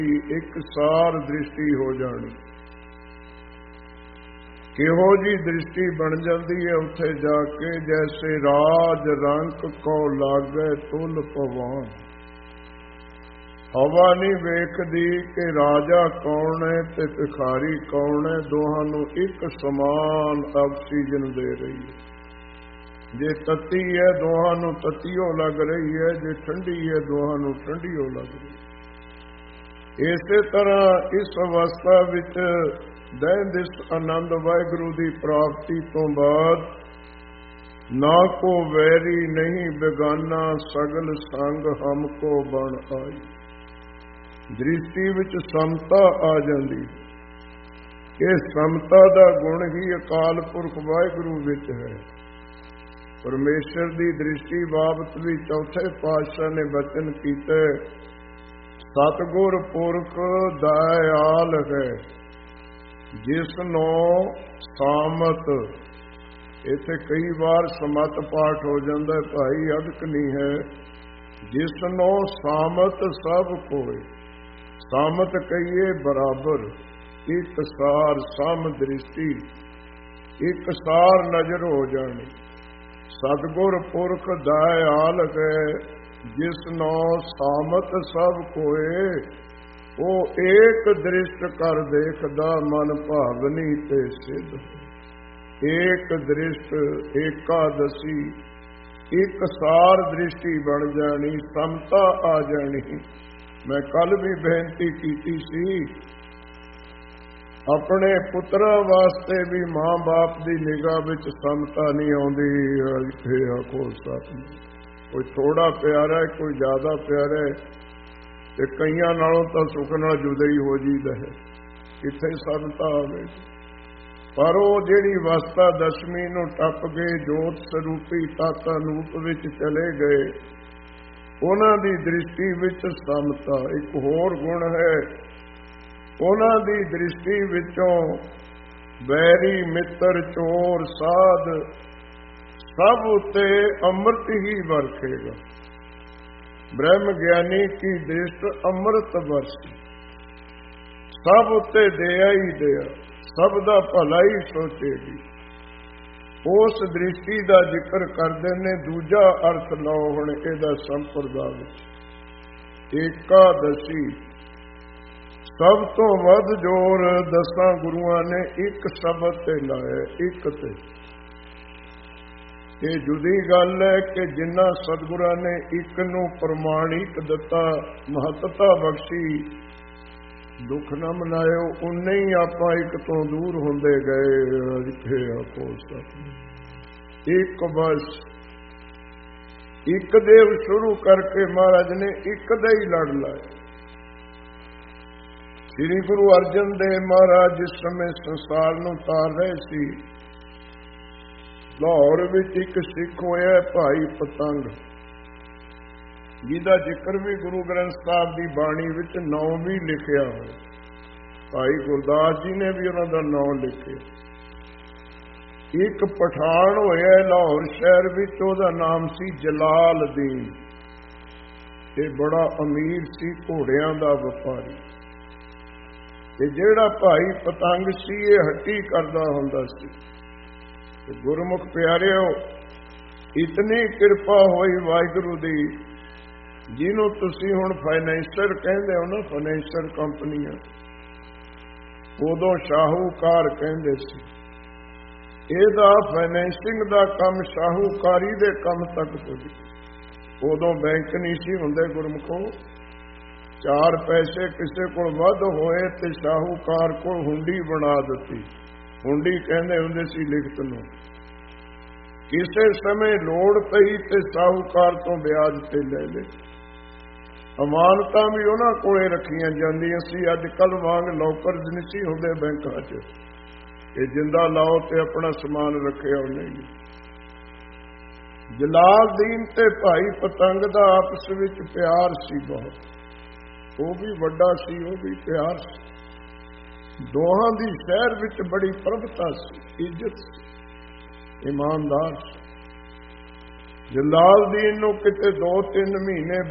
ਇੱਕ ਸਾਰ ਦ੍ਰਿਸ਼ਟੀ ਹੋ ਜਾਣੀ। ਕਿਹੋ ਜੀ ਦ੍ਰਿਸ਼ਟੀ ਬਣ ਜਾਂਦੀ ਹੈ ਉੱਥੇ ਜਾ ਕੇ, ਜੈਸੇ ਰਾਜ ਰੰਕ ਕੋ ਲਾਗੇ ਤੁਲ ਪਵਾਨ। ਹਵਾ ਨਹੀਂ ਵੇਖਦੀ ਕਿ ਰਾਜਾ ਕੌਣ ਹੈ ਤੇ ਭਿਖਾਰੀ ਕੌਣ ਹੈ, ਦੋਹਾਂ ਨੂੰ ਇੱਕ ਸਮਾਨ ਆਕਸੀਜਨ ਦੇ ਰਹੀ ਹੈ। ਜੇ ਤੱਤੀ ਹੈ ਦੋਹਾਂ ਨੂੰ ਤੱਤੀਓ ਲੱਗ ਰਹੀ ਹੈ, ਜੇ ਠੰਡੀ ਹੈ ਦੋਹਾਂ ਨੂੰ ਠੰਡੀਓ ਲੱਗ ਰਹੀ ਹੈ। ਇਸੇ ਤਰ੍ਹਾਂ ਇਸ ਅਵਸਥਾ ਵਿੱਚ ਦੈਂਦ ਇਸ ਆਨੰਦ ਵਾਹਿਗੁਰੂ ਦੀ ਪ੍ਰਾਪਤੀ ਤੋਂ ਬਾਅਦ ਨਾ ਕੋ ਵੈਰੀ ਨਹੀਂ ਬੇਗਾਨਾ, ਸਗਲ ਸੰਗ ਹਮ ਕੋ ਬਣ ਆਈ। ਦ੍ਰਿਸ਼ਟੀ ਵਿੱਚ ਸਮਤਾ ਆ ਜਾਂਦੀ। ਇਹ ਸਮਤਾ ਦਾ ਗੁਣ ਹੀ ਅਕਾਲ ਪੁਰਖ ਵਾਹਿਗੁਰੂ ਵਿੱਚ ਹੈ। ਪਰਮੇਸ਼ਰ ਦੀ ਦ੍ਰਿਸ਼ਟੀ ਬਾਬਤ ਵੀ ਚੌਥੇ ਪਾਤਸ਼ਾਹ ਨੇ ਬਚਨ ਕੀਤੇ, ਸਤਿਗੁਰ ਪੁਰਖ ਦਇਆਲ ਹੈ ਜਿਸਨੋ ਸਾਮਤ। ਇੱਥੇ ਕਈ ਵਾਰ ਸਮਤ ਪਾਠ ਹੋ ਜਾਂਦਾ ਹੈ, ਭਾਈ ਅਦਕ ਨਹੀਂ ਹੈ। ਜਿਸਨੋ ਸਾਮਤ ਸਭ ਕੋਇ, ਸਾਮਤ ਕਹੀਏ ਬਰਾਬਰ, ਇੱਕ ਸਾਰ ਸਮ ਦ੍ਰਿਸ਼ਟੀ, ਇੱਕ ਸਾਰ ਨਜ਼ਰ ਹੋ ਜਾਣੀ। ਸਤਿਗੁਰ ਪੁਰਖ ਦਇਆਲ ਹੈ ਜਿਸਨੋ ਸਾਮਤ ਸਭ ਕੋਏ, ਉਹ ਏਕ ਦ੍ਰਿਸ਼ਟ ਕਰ ਦੇਖਦਾ ਮਨ ਭਾਵਨੀ ਤੇ ਸਿੱਧ। ਏਕ ਦ੍ਰਿਸ਼ਟ ਏਕਾਦਸੀ, ਇੱਕ ਸਾਰ ਦ੍ਰਿਸ਼ਟੀ ਬਣ ਜਾਣੀ, ਸਮਤਾ ਆ ਜਾਣੀ। ਮੈਂ ਕੱਲ ਵੀ ਬੇਨਤੀ ਕੀਤੀ ਸੀ, ਆਪਣੇ ਪੁੱਤਰਾਂ ਵਾਸਤੇ ਵੀ ਮਾਂ ਬਾਪ ਦੀ ਨਿਗਾਹ ਵਿੱਚ ਸਮਤਾ ਨਹੀਂ ਆਉਂਦੀ। ਇੱਥੇ ਆਖੋ ਸਤਿ, ਕੋਈ ਥੋੜਾ ਪਿਆਰਾ ਹੈ, ਕੋਈ ਜ਼ਿਆਦਾ ਪਿਆਰਾ ਹੈ, ਤੇ ਕਈਆਂ ਨਾਲੋਂ ਤਾਂ ਸੁੱਖ ਨਾਲ ਜੁਦਾ ਹੀ ਹੋ ਜੀਦਾ ਹੈ। ਕਿੱਥੇ ਸਮਤਾ ਆਵੇ। ਪਰ ਉਹ ਜਿਹੜੀ ਅਵਸਥਾ ਦਸ਼ਮੀ ਨੂੰ ਟੱਪ ਗਏ, ਜੋਤ ਸਰੂਪੀ ਤਤ ਅਨੂਪ ਵਿੱਚ ਚਲੇ ਗਏ, ਉਹਨਾਂ ਦੀ ਦ੍ਰਿਸ਼ਟੀ ਵਿੱਚ ਸਮਤਾ। ਇੱਕ ਹੋਰ ਗੁਣ ਹੈ, ਉਹਨਾਂ ਦੀ ਦ੍ਰਿਸ਼ਟੀ ਵਿੱਚੋਂ ਵੈਰੀ ਮਿੱਤਰ ਚੋਰ ਸਾਧ ਸਭ ਉੱਤੇ ਅੰਮ੍ਰਿਤ ਹੀ ਵਰਖੇਗਾ। ਬ੍ਰਹਮ ਗਿਆਨੀ ਕੀ ਦ੍ਰਿਸ਼ਟ ਅੰਮ੍ਰਿਤ ਵਰਸੀ, ਸਭ ਉੱਤੇ ਦਇਆ ਹੀ ਦਇਆ, ਸਭ ਦਾ ਭਲਾ ਹੀ ਸੋਚੇਗੀ। ਉਸ ਦ੍ਰਿਸ਼ਟੀ ਦਾ ਜ਼ਿਕਰ ਕਰਦੇ ਨੇ। ਦੂਜਾ ਅਰਥ ਲਓ ਹੁਣ ਇਹਦਾ ਸੰਪਰਦਾ ਵਿੱਚ। ਏਕਾਦਸ਼ੀ, ਸਭ ਤੋਂ ਵੱਧ ਜ਼ੋਰ ਦਸਾਂ ਗੁਰੂਆਂ ਨੇ ਇੱਕ ਸ਼ਬਦ ਤੇ ਲਾਇਆ, ਇੱਕ ਤੇ। ਇਹ ਜੁਦੀ ਗੱਲ ਹੈ ਕਿ ਜਿਨ੍ਹਾਂ ਸਤਿਗੁਰਾਂ ਨੇ ਇੱਕ ਨੂੰ ਪ੍ਰਮਾਣਿਕ ਦਿੱਤਾ, ਮਹੱਤਤਾ ਬਖਸ਼ੀ, ਦੁੱਖ ਨਾ ਮਨਾਇਓ, ਉਨੇ ਹੀ ਆਪਾਂ ਇੱਕ ਤੋਂ ਦੂਰ ਹੁੰਦੇ ਗਏ। ਜਿੱਥੇ ਆਪੋ ਇੱਕ ਬਸ ਇੱਕ ਦੇਵ ਸ਼ੁਰੂ ਕਰਕੇ ਮਹਾਰਾਜ ਨੇ ਇੱਕ ਦਾ ਹੀ ਲੜ ਲਾਇਆ। ਸ੍ਰੀ ਗੁਰੂ ਅਰਜਨ ਦੇਵ ਮਹਾਰਾਜ ਜਿਸ ਸਮੇਂ ਸੰਸਾਰ ਨੂੰ ਤਾਰ ਰਹੇ ਸੀ, ਲਾਹੌਰ ਵਿੱਚ ਇੱਕ ਸਿੱਖ ਹੋਇਆ ਭਾਈ ਪਤੰਗ, ਜਿਹਦਾ ਜ਼ਿਕਰ ਵੀ ਗੁਰੂ ਗ੍ਰੰਥ ਸਾਹਿਬ ਦੀ ਬਾਣੀ ਵਿੱਚ ਨਾਮ ਵੀ ਲਿਖਿਆ ਹੋਇਆ। ਭਾਈ ਗੁਰਦਾਸ ਜੀ ਨੇ ਵੀ ਉਹਨਾਂ ਦਾ ਨਾਮ ਲਿਖਿਆ। ਇੱਕ ਪਠਾਨ ਹੋਇਆ ਲਾਹੌਰ ਸ਼ਹਿਰ ਵਿੱਚ, ਉਹਦਾ ਨਾਮ ਸੀ ਜਲਾਲਦੀਨ। ਇਹ ਬੜਾ ਅਮੀਰ ਸੀ, ਘੋੜਿਆਂ ਦਾ ਵਪਾਰੀ। ਤੇ ਜਿਹੜਾ ਭਾਈ ਪਤੰਗ ਸੀ ਇਹ ਹੱਟੀ ਕਰਦਾ ਹੁੰਦਾ ਸੀ। ਗੁਰਮੁਖ ਪਿਆਰਿਓ, ਇਤਨੀ ਕਿਰਪਾ ਹੋਈ ਵਾਹਿਗੁਰੂ ਦੀ, ਜਿਹਨੂੰ ਤੁਸੀਂ ਹੁਣ ਫਾਈਨੈਂਸ਼ੀਅਰ ਕਹਿੰਦੇ ਹੋ ਨਾ, ਫਾਈਨੈਂਸ਼ੀਅਲ ਕੰਪਨੀਆਂ, ਉਦੋਂ ਸ਼ਾਹੂਕਾਰ ਕਹਿੰਦੇ ਸੀ। ਇਹਦਾ ਫਾਈਨੈਂਸਿੰਗ ਦਾ ਕੰਮ ਸ਼ਾਹੂਕਾਰੀ ਦੇ ਕੰਮ ਤੱਕ ਪੁੱਜ। ਉਦੋਂ ਬੈਂਕ ਨਹੀਂ ਸੀ ਹੁੰਦੇ ਗੁਰਮੁਖੋ। 4 ਪੈਸੇ ਕਿਸੇ ਕੋਲ ਵੱਧ ਹੋਏ ਤੇ ਸ਼ਾਹੂਕਾਰ ਕੋਲ ਹੁੰਡੀ ਬਣਾ ਦਿੱਤੀ। ਹੁੰਡੀ ਕਹਿੰਦੇ ਹੁੰਦੇ ਸੀ ਲਿਖਤ ਨੂੰ। ਕਿਸੇ ਸਮੇਂ ਲੋੜ ਪਈ ਤੇ ਸ਼ਾਹੂਕਾਰ ਤੋਂ ਵਿਆਜ ਤੇ ਲੈ ਲੈ। ਅਮਾਨਤਾਂ ਵੀ ਉਹਨਾਂ ਕੋਲੇ ਰੱਖੀਆਂ ਜਾਂਦੀਆਂ ਸੀ। ਅੱਜ ਕੱਲ੍ਹ ਵਾਂਗ ਲੌਕਰਜ਼ ਨਹੀਂ ਸੀ ਹੁੰਦੇ ਬੈਂਕਾਂ 'ਚ, ਇਹ ਜਿੰਦਾ ਲਾਓ ਤੇ ਆਪਣਾ ਸਮਾਨ ਰੱਖਿਆ ਉਹਨੇ। ਜਲਾਲਦੀਨ ਤੇ ਭਾਈ ਪਤੰਗ ਦਾ ਆਪਸ ਵਿੱਚ ਪਿਆਰ ਸੀ ਬਹੁਤ। ਉਹ ਵੀ ਵੱਡਾ ਸੀ, ਉਹ ਵੀ ਪਿਆਰ ਸੀ। ਦੋਹਾਂ ਦੀ ਸ਼ਹਿਰ ਵਿੱਚ ਬੜੀ ਪ੍ਰਭਤਾ ਸੀ, ਇੱਜ਼ਤ ਸੀ, ਇਮਾਨਦਾਰ ਸੀ। ਜਲਾਲਦੀਨ ਨੂੰ ਕਿਤੇ 2-3 ਮਹੀਨੇ